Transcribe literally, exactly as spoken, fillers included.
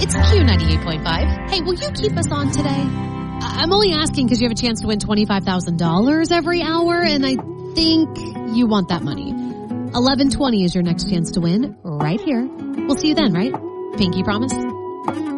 It's Q ninety-eight point five. Hey, will you keep us on today? I- I'm only asking because you have a chance to win twenty-five thousand dollars every hour, and I think you want that money. eleven twenty is your next chance to win right here. We'll see you then, right? Pinky promise?